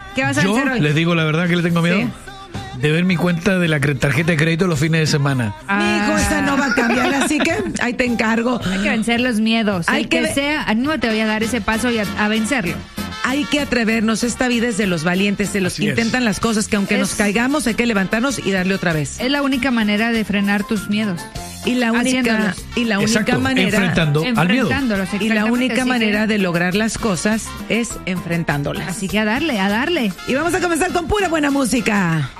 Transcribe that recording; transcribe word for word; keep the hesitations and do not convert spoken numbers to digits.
¿Qué vas a Yo hacer hoy? les digo la verdad que le tengo miedo. Sí. De ver mi cuenta de la cre- tarjeta de crédito los fines de semana. Ah. Mi hijo, esa no va a cambiar, así que ahí te encargo. Hay que vencer los miedos. Hay El que que, ve- sea, anímate voy a dar ese paso y a, a vencerlo. Hay que atrevernos, esta vida es de los valientes, de los Así que es. intentan las cosas, que aunque Es- nos caigamos hay que levantarnos y darle otra vez. Es la única manera de frenar tus miedos. Y la única, haciéndolos. y la única Exacto, manera... enfrentando al miedo. Enfrentándolos, Y la exactamente, única así manera que- de lograr las cosas es enfrentándolas. Así que a darle, a darle. Y vamos a comenzar con pura buena música.